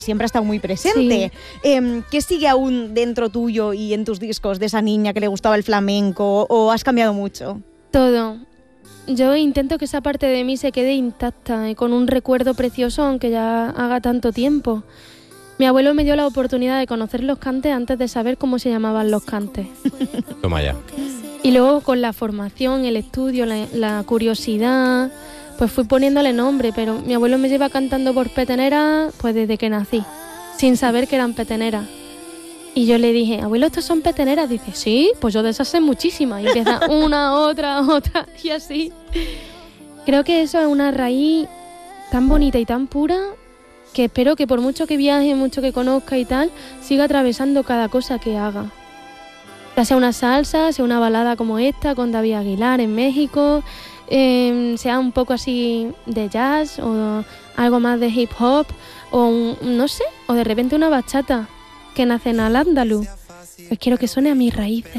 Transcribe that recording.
siempre ha estado muy presente. Sí. ¿Qué sigue aún dentro tuyo y en tus discos de esa niña que le gustaba el flamenco o has cambiado mucho? Todo. Yo intento que esa parte de mí se quede intacta y con un recuerdo precioso aunque ya haga tanto tiempo. Mi abuelo me dio la oportunidad de conocer los cantes antes de saber cómo se llamaban los cantes. Toma ya. Y luego con la formación, el estudio, la curiosidad, pues fui poniéndole nombre, pero mi abuelo me lleva cantando por peteneras pues desde que nací, sin saber que eran peteneras. Y yo le dije, abuelo, ¿estos son peteneras? Dice, sí, pues yo de esas sé muchísimas. Y empieza una, otra y así. Creo que eso es una raíz tan bonita y tan pura que espero que por mucho que viaje, mucho que conozca y tal, siga atravesando cada cosa que haga. Ya sea una salsa, sea una balada como esta con David Aguilar en México, sea un poco así de jazz o algo más de hip hop o no sé, o de repente una bachata que nace en Al-Ándalus. Pues quiero que suene a mis raíces.